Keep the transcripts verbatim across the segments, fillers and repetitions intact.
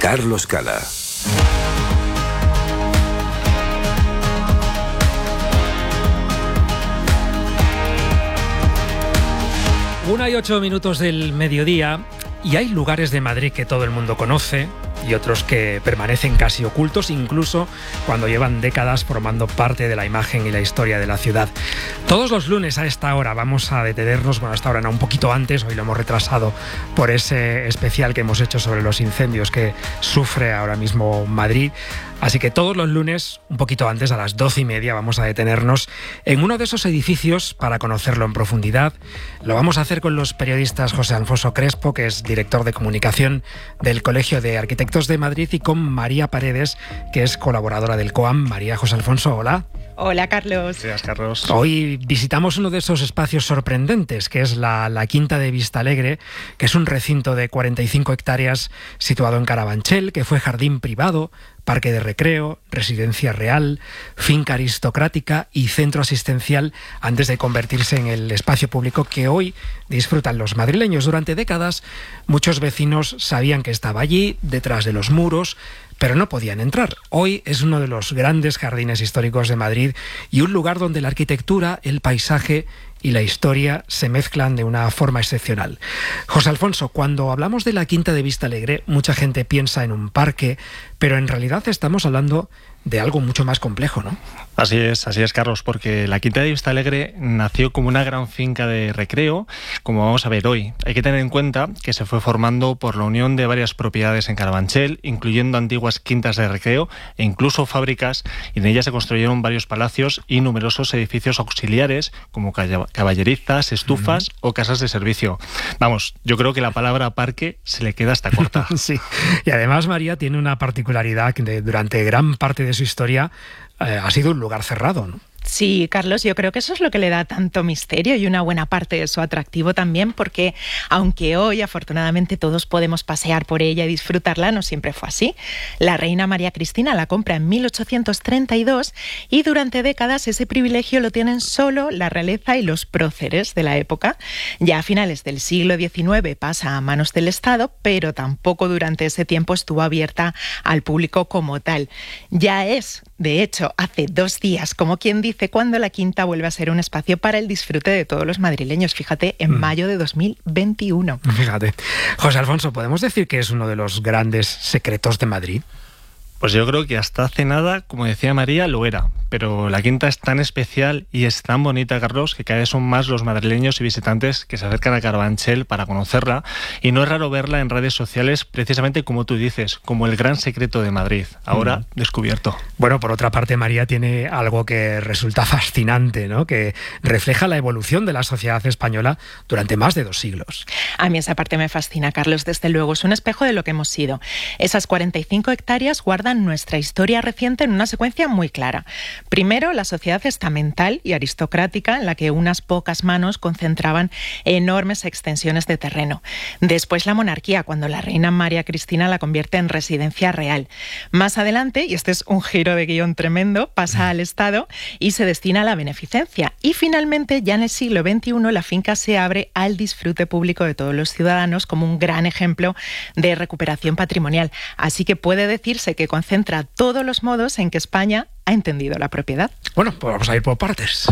Carlos Cala. Una y ocho minutos del mediodía, y hay lugares de Madrid que todo el mundo conoce y otros que permanecen casi ocultos, incluso cuando llevan décadas formando parte de la imagen y la historia de la ciudad. Todos los lunes a esta hora vamos a detenernos, bueno, a esta hora no, un poquito antes, hoy lo hemos retrasado por ese especial que hemos hecho sobre los incendios que sufre ahora mismo Madrid. Así que todos los lunes, un poquito antes, a las doce y media, vamos a detenernos en uno de esos edificios para conocerlo en profundidad. Lo vamos a hacer con los periodistas José Alfonso Crespo, que es director de comunicación del Colegio de Arquitectos de Madrid, y con María Paredes, que es colaboradora del COAM. María, José Alfonso, hola. Hola, Carlos. Gracias, Carlos. Hoy visitamos uno de esos espacios sorprendentes, que es la, la Quinta de Vistalegre, que es un recinto de cuarenta y cinco hectáreas situado en Carabanchel, que fue jardín privado, parque de recreo, residencia real, finca aristocrática y centro asistencial antes de convertirse en el espacio público que hoy disfrutan los madrileños. Durante décadas, muchos vecinos sabían que estaba allí, detrás de los muros, pero no podían entrar. Hoy es uno de los grandes jardines históricos de Madrid y un lugar donde la arquitectura, el paisaje y la historia se mezclan de una forma excepcional. José Alfonso, cuando hablamos de la Quinta de Vistalegre, mucha gente piensa en un parque, pero en realidad estamos hablando de algo mucho más complejo, ¿no? Así es, así es, Carlos, porque la Quinta de Vistalegre nació como una gran finca de recreo, como vamos a ver hoy. Hay que tener en cuenta que se fue formando por la unión de varias propiedades en Carabanchel, incluyendo antiguas quintas de recreo e incluso fábricas, y en ellas se construyeron varios palacios y numerosos edificios auxiliares, como caballerizas, estufas mm. o casas de servicio. Vamos, yo creo que la palabra parque se le queda hasta corta. Sí, y además María tiene una particularidad que durante gran parte de su historia eh, ha sido un lugar cerrado, ¿no? Sí, Carlos, yo creo que eso es lo que le da tanto misterio y una buena parte de su atractivo también, porque aunque hoy afortunadamente todos podemos pasear por ella y disfrutarla, no siempre fue así. La reina María Cristina la compra en mil ochocientos treinta y dos y durante décadas ese privilegio lo tienen solo la realeza y los próceres de la época. Ya a finales del siglo diecinueve pasa a manos del Estado, pero tampoco durante ese tiempo estuvo abierta al público como tal. Ya es, de hecho, hace dos días, como quien dice, cuando la Quinta vuelve a ser un espacio para el disfrute de todos los madrileños. Fíjate, en mm. mayo de dos mil veintiuno. Fíjate. José Alfonso, ¿podemos decir que es uno de los grandes secretos de Madrid? Pues yo creo que hasta hace nada, como decía María, lo era. Pero la Quinta es tan especial y es tan bonita, Carlos, que cada vez son más los madrileños y visitantes que se acercan a Carabanchel para conocerla. Y no es raro verla en redes sociales, precisamente como tú dices, como el gran secreto de Madrid, ahora mm. descubierto. Bueno, por otra parte, María tiene algo que resulta fascinante, ¿no? Que refleja la evolución de la sociedad española durante más de dos siglos. A mí esa parte me fascina, Carlos, desde luego. Es un espejo de lo que hemos sido. Esas cuarenta y cinco hectáreas guardan nuestra historia reciente en una secuencia muy clara. Primero, la sociedad estamental y aristocrática, en la que unas pocas manos concentraban enormes extensiones de terreno. Después, la monarquía, cuando la reina María Cristina la convierte en residencia real. Más adelante, y este es un giro de guión tremendo, pasa al Estado y se destina a la beneficencia. Y finalmente, ya en el siglo veintiuno, la finca se abre al disfrute público de todos los ciudadanos como un gran ejemplo de recuperación patrimonial. Así que puede decirse que concentra todos los modos en que España ha entendido la propiedad. Bueno, pues vamos a ir por partes.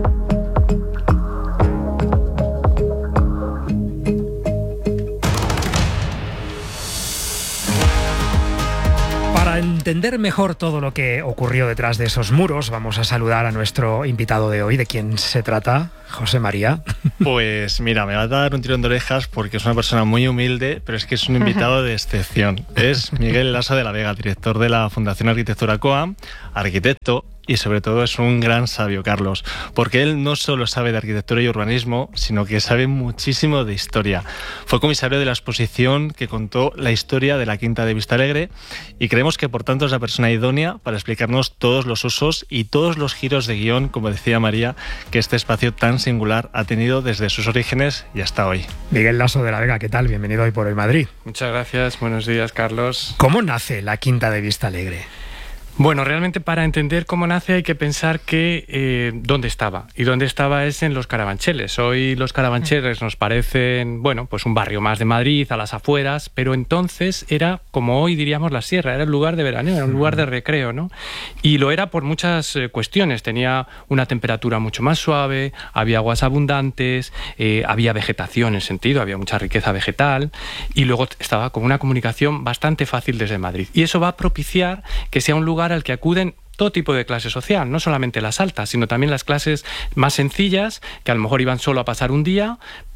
Para entender mejor todo lo que ocurrió detrás de esos muros, vamos a saludar a nuestro invitado de hoy. ¿De quién se trata, José María? Pues mira, me va a dar un tirón de orejas porque es una persona muy humilde, pero es que es un invitado de excepción. Es Miguel Laso de la Vega, director de la Fundación Arquitectura COAM, arquitecto, y sobre todo es un gran sabio, Carlos, porque él no solo sabe de arquitectura y urbanismo, sino que sabe muchísimo de historia. Fue comisario de la exposición que contó la historia de la Quinta de Vistalegre y creemos que por tanto es la persona idónea para explicarnos todos los usos y todos los giros de guión, como decía María, que este espacio tan singular ha tenido desde sus orígenes y hasta hoy. Miguel Laso de la Vega, ¿qué tal? Bienvenido hoy por Hoy Madrid. Muchas gracias, buenos días, Carlos. ¿Cómo nace la Quinta de Vistalegre? Bueno, realmente para entender cómo nace hay que pensar que eh, dónde estaba. Y dónde estaba es en los Carabancheles. Hoy los Carabancheles nos parecen, bueno, pues un barrio más de Madrid, a las afueras, pero entonces era, como hoy diríamos, la Sierra, era el lugar de veraneo, era un lugar de recreo, ¿no? Y lo era por muchas eh, cuestiones. Tenía una temperatura mucho más suave, había aguas abundantes, eh, había vegetación en sentido, había mucha riqueza vegetal, y luego estaba con una comunicación bastante fácil desde Madrid. Y eso va a propiciar que sea un lugar al que acuden todo tipo de clase social, no solamente las altas, sino también las clases más sencillas, que a lo mejor iban solo a pasar un día,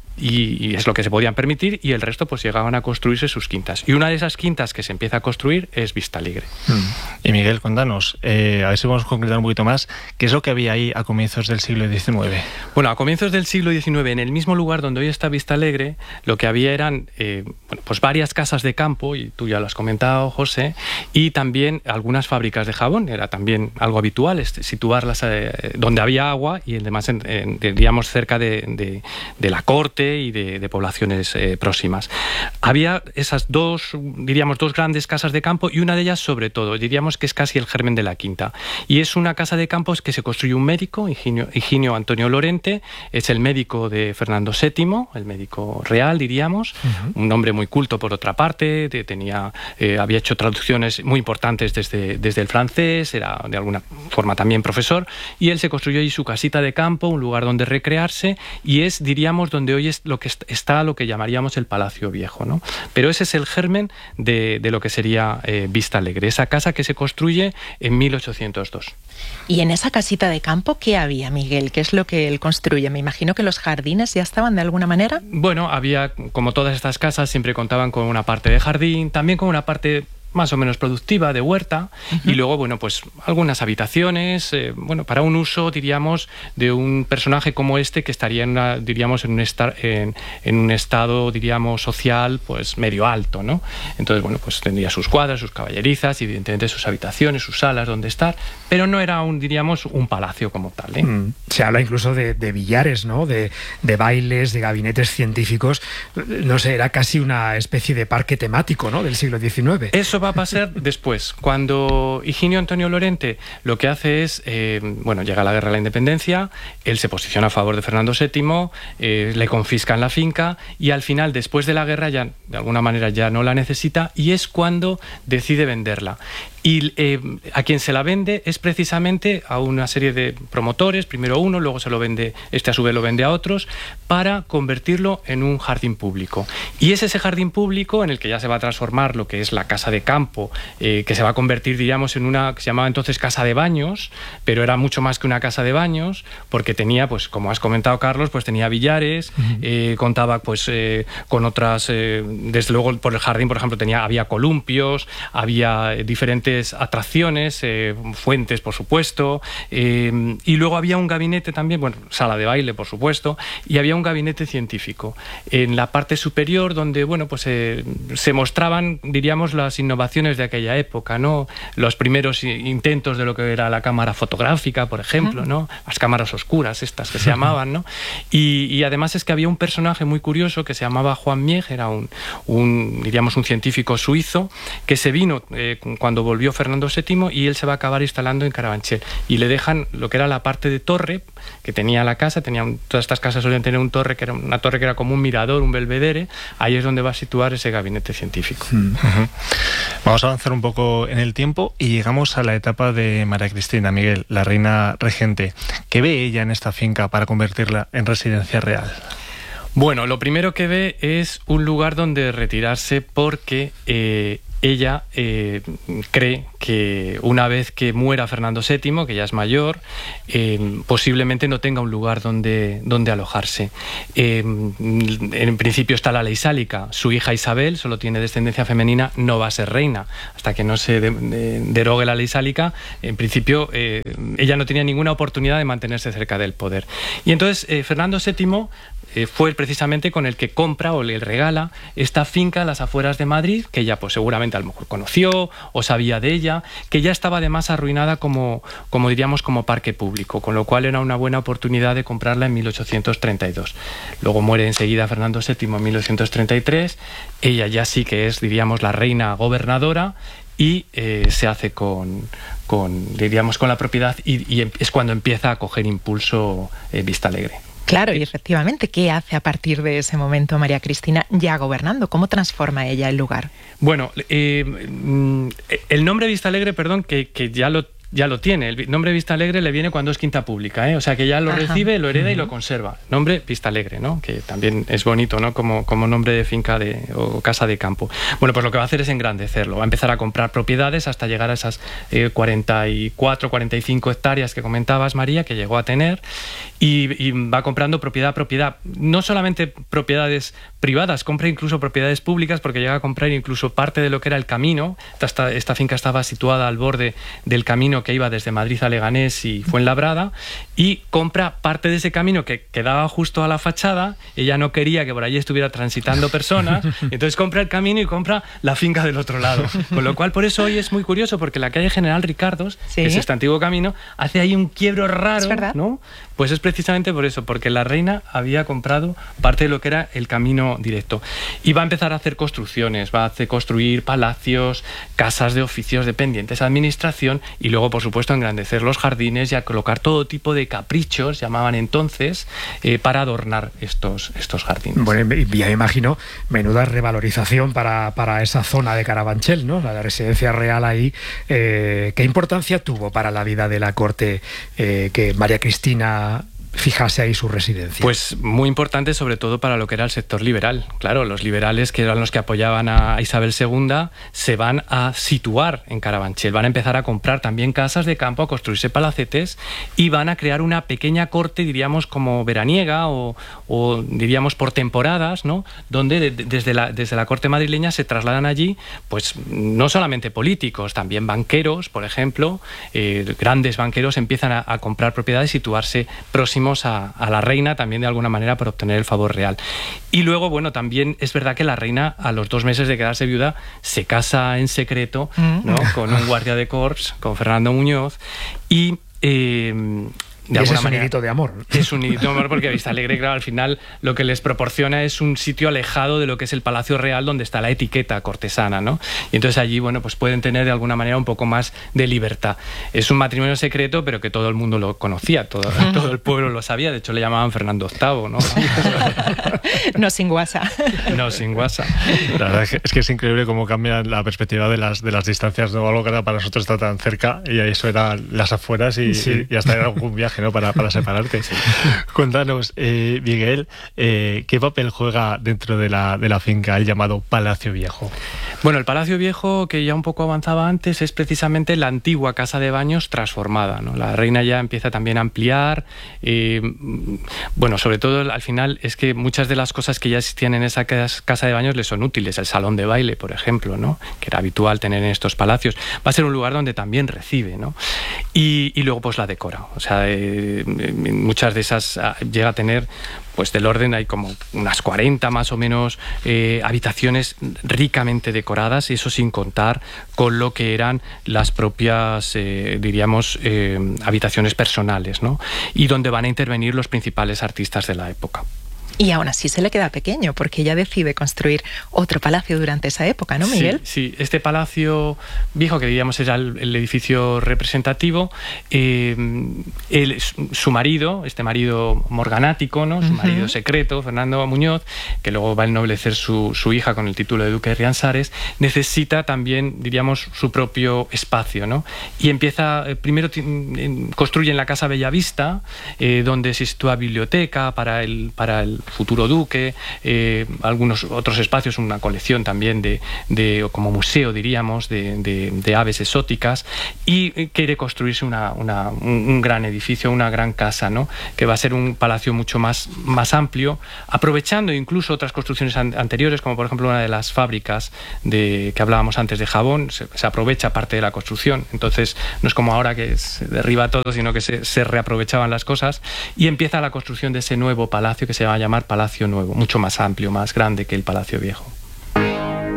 y, y es lo que se podían permitir, y el resto pues llegaban a construirse sus quintas. Y una de esas quintas que se empieza a construir es Vistalegre. Mm. Y Miguel, cuéntanos, eh, a ver si podemos concretar un poquito más, ¿qué es lo que había ahí a comienzos del siglo diecinueve? Bueno, a comienzos del siglo diecinueve, en el mismo lugar donde hoy está Vistalegre, lo que había eran eh, bueno, pues varias casas de campo, y tú ya lo has comentado, José, y también algunas fábricas de jabón. Era también algo habitual este, situarlas eh, donde había agua, y además en, en, diríamos cerca de, de, de la corte y de, de poblaciones eh, próximas. Había esas dos, diríamos, dos grandes casas de campo, y una de ellas, sobre todo, diríamos que es casi el germen de la quinta. Y es una casa de campos que se construye un médico, Higinio, Higinio Antonio Lorente, es el médico de Fernando séptimo, el médico real, diríamos, uh-huh. Un hombre muy culto por otra parte, de, tenía, eh, había hecho traducciones muy importantes desde, desde el francés, era de alguna forma también profesor, y él se construyó ahí su casita de campo, un lugar donde recrearse, y es, diríamos, donde hoy es lo que está lo que llamaríamos el Palacio Viejo, ¿no? Pero ese es el germen de, de lo que sería eh, Vistalegre, esa casa que se construye en mil ochocientos dos. ¿Y en esa casita de campo qué había, Miguel? ¿Qué es lo que él construye? Me imagino que los jardines ya estaban de alguna manera. Bueno, había, como todas estas casas, siempre contaban con una parte de jardín, también con una parte más o menos productiva, de huerta, uh-huh. Y luego, bueno, pues algunas habitaciones, eh, bueno, para un uso, diríamos, de un personaje como este, que estaría, en una, diríamos, en un, esta, en, en un estado, diríamos, social, pues medio alto, ¿no? Entonces, bueno, pues tendría sus cuadras, sus caballerizas, y evidentemente sus habitaciones, sus salas donde estar, pero no era un, diríamos, un palacio como tal, ¿eh? Mm. Se habla incluso de, de billares, ¿no? De, de bailes, de gabinetes científicos, no sé, era casi una especie de parque temático, ¿no? Del siglo diecinueve. Eso va a pasar después, cuando Higinio Antonio Lorente lo que hace es, eh, bueno, llega la Guerra de la Independencia, él se posiciona a favor de Fernando séptimo, eh, le confiscan la finca, y al final, después de la guerra, ya de alguna manera ya no la necesita, y es cuando decide venderla. Y eh, a quien se la vende es precisamente a una serie de promotores, primero uno, luego se lo vende, este a su vez lo vende a otros, para convertirlo en un jardín público. Y es ese jardín público en el que ya se va a transformar lo que es la casa de campo, eh, que se va a convertir, diríamos, en una que se llamaba entonces casa de baños, pero era mucho más que una casa de baños, porque tenía, pues como has comentado, Carlos, pues tenía billares, uh-huh. eh, contaba pues eh, con otras, eh, desde luego por el jardín, por ejemplo, tenía, había columpios, había eh, diferentes atracciones, eh, fuentes, por supuesto, eh, y luego había un gabinete también, bueno, sala de baile, por supuesto, y había un gabinete científico en la parte superior, donde, bueno, pues eh, se mostraban, diríamos, las innovaciones de aquella época, ¿no? Los primeros intentos de lo que era la cámara fotográfica, por ejemplo, ¿no? Las cámaras oscuras, estas que se llamaban, ¿no? Y, y además es que había un personaje muy curioso que se llamaba Juan Mieg, era un, un diríamos, un científico suizo, que se vino eh, cuando volvió Fernando séptimo, y él se va a acabar instalando en Carabanchel, y le dejan lo que era la parte de torre que tenía la casa. Tenía un, todas estas casas solían tener un torre que era una torre que era como un mirador, un belvedere. Ahí es donde va a situar ese gabinete científico. Uh-huh. Vamos a avanzar un poco en el tiempo y llegamos a la etapa de María Cristina, Miguel, la reina regente. ¿Qué ve ella en esta finca para convertirla en residencia real? Bueno, lo primero que ve es un lugar donde retirarse, porque eh, ella eh, cree que una vez que muera Fernando séptimo, que ya es mayor, eh, posiblemente no tenga un lugar donde, donde alojarse. Eh, en principio está la ley sálica. Su hija Isabel solo tiene descendencia femenina, no va a ser reina. Hasta que no se de, de, derogue la ley sálica, en principio eh, ella no tenía ninguna oportunidad de mantenerse cerca del poder. Y entonces eh, Fernando séptimo eh, fue precisamente con el que compra o le regala esta finca a las afueras de Madrid, que ella pues seguramente a lo mejor conoció o sabía de ella, que ya estaba además arruinada como, como diríamos como parque público, con lo cual era una buena oportunidad de comprarla en mil ochocientos treinta y dos. Luego muere enseguida Fernando séptimo en mil ochocientos treinta y tres, ella ya sí que es, diríamos, la reina gobernadora, y eh, se hace con, con, diríamos, con la propiedad y, y es cuando empieza a coger impulso eh, Vistalegre. Claro, y efectivamente, ¿qué hace a partir de ese momento María Cristina ya gobernando? ¿Cómo transforma ella el lugar? Bueno, eh, el nombre Vistalegre, perdón, que, que ya lo ya lo tiene. El nombre Vistalegre le viene cuando es quinta pública, ¿eh? O sea que ya lo Ajá. recibe, lo hereda uh-huh. y lo conserva. Nombre Vistalegre, ¿no? Que también es bonito, ¿no? Como, como nombre de finca de, o casa de campo. Bueno, pues lo que va a hacer es engrandecerlo. Va a empezar a comprar propiedades hasta llegar a esas eh, cuarenta y cuatro, cuarenta y cinco hectáreas que comentabas, María, que llegó a tener. Y, y va comprando propiedad a propiedad. No solamente propiedades privadas, compra incluso propiedades públicas, porque llega a comprar incluso parte de lo que era el camino. Esta, esta finca estaba situada al borde del camino que iba desde Madrid a Leganés y Fuenlabrada, y compra parte de ese camino que quedaba justo a la fachada. Ella no quería que por allí estuviera transitando personas, entonces compra el camino y compra la finca del otro lado. Con lo cual, por eso hoy es muy curioso, porque la calle General Ricardos, ¿Sí? que es este antiguo camino, hace ahí un quiebro raro, ¿no? Pues es precisamente por eso, porque la reina había comprado parte de lo que era el camino directo. Y va a empezar a hacer construcciones, va a hacer construir palacios, casas de oficios dependientes de administración, y luego, por supuesto, engrandecer los jardines y a colocar todo tipo de caprichos, llamaban entonces, eh, para adornar estos, estos jardines. Bueno, y ya imagino, menuda revalorización para, para esa zona de Carabanchel, ¿no? La residencia real ahí. Eh, ¿Qué importancia tuvo para la vida de la corte eh, que María Cristina fijase ahí su residencia? Pues muy importante, sobre todo para lo que era el sector liberal. Claro, los liberales, que eran los que apoyaban a Isabel segunda, se van a situar en Carabanchel, van a empezar a comprar también casas de campo, a construirse palacetes, y van a crear una pequeña corte, diríamos, como veraniega o, o diríamos por temporadas, ¿no? Donde de, de, desde, la, desde la corte madrileña se trasladan allí, pues no solamente políticos, también banqueros, por ejemplo, eh, grandes banqueros empiezan a, a comprar propiedades y situarse próximos A, a la reina, también de alguna manera por obtener el favor real. Y luego, bueno, también es verdad que la reina, a los dos meses de quedarse viuda, se casa en secreto, ¿no? Con un guardia de corps, con Fernando Muñoz, y eh, de y ese es un nidito de amor. Es un nidito de amor, porque Vistalegre, claro, al final lo que les proporciona es un sitio alejado de lo que es el Palacio Real, donde está la etiqueta cortesana, ¿no? Y entonces allí, bueno, pues pueden tener de alguna manera un poco más de libertad. Es un matrimonio secreto, pero que todo el mundo lo conocía, todo, todo el pueblo lo sabía. De hecho, le llamaban Fernando octavo, ¿no? No sin guasa. No sin guasa. La verdad es que es, que es increíble cómo cambia la perspectiva de las, de las distancias, ¿no? Algo que para nosotros está tan cerca, y eso era las afueras y, sí. y, y hasta era algún viaje, ¿no? Para, para separarte. Sí. Cuéntanos, eh, Miguel, eh, ¿qué papel juega dentro de la, de la finca el llamado Palacio Viejo? Bueno, el Palacio Viejo, que ya un poco avanzaba antes, es precisamente la antigua casa de baños transformada, ¿no? La reina ya empieza también a ampliar. Eh, bueno, sobre todo al final es que muchas de las cosas que ya existían en esa casa de baños le son útiles. El salón de baile, por ejemplo, ¿no? Que era habitual tener en estos palacios. Va a ser un lugar donde también recibe, ¿no? Y, y luego pues la decora. O sea, eh, muchas de esas llega a tener, pues del orden, hay como unas cuarenta más o menos eh, habitaciones ricamente decoradas, y eso sin contar con lo que eran las propias, eh, diríamos, eh, habitaciones personales, ¿no? Y donde van a intervenir los principales artistas de la época. Y aún así se le queda pequeño, porque ella decide construir otro palacio durante esa época, ¿no, Miguel? Sí, sí. Este Palacio Viejo, que diríamos era el, el edificio representativo, eh, él, su marido, este marido morganático, ¿no? Su uh-huh. marido secreto, Fernando Muñoz, que luego va a ennoblecer su, su hija con el título de duque de Riansares, necesita también, diríamos, su propio espacio, ¿no? Y empieza, eh, primero construyen la Casa Bellavista, eh, donde se sitúa biblioteca para el, para el futuro duque, eh, algunos otros espacios, una colección también de, de como museo, diríamos, de, de, de aves exóticas, y quiere construirse una, una, un, un gran edificio, una gran casa, ¿no? Que va a ser un palacio mucho más, más amplio, aprovechando incluso otras construcciones an anteriores, como por ejemplo una de las fábricas de, que hablábamos antes de jabón, se, se aprovecha parte de la construcción. Entonces no es como ahora que se derriba todo, sino que se, se reaprovechaban las cosas, y empieza la construcción de ese nuevo palacio que se va a llamar Palacio Nuevo, mucho más amplio, más grande que el Palacio Viejo.